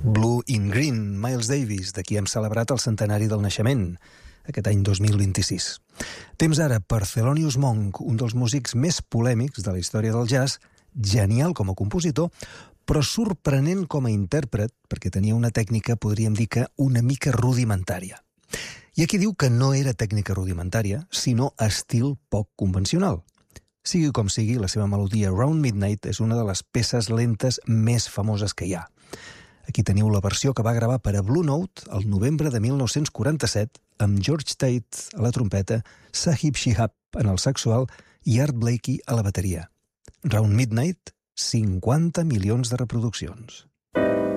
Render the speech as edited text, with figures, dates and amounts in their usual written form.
Blue in Green, Miles Davis, de qui hem celebrat el centenari del naixement, aquest any 2026. Temps ara per Thelonious Monk, un dels músics més polèmics de la història del jazz, genial com a compositor, però sorprenent com a intèrpret, perquè tenia una tècnica, podríem dir que una mica rudimentària. Hi ha qui diu que no era tècnica rudimentària, sinó estil poc convencional. Sigui com sigui, la seva melodia Round Midnight és una de les peces lentes més famoses que hi ha. Aquí teniu la versió que va gravar per a Blue Note el novembre de 1947 amb George Tate a la trompeta, Sahib Shihab en el saxo alt i Art Blakey a la bateria. Round Midnight, 50 milions de reproduccions.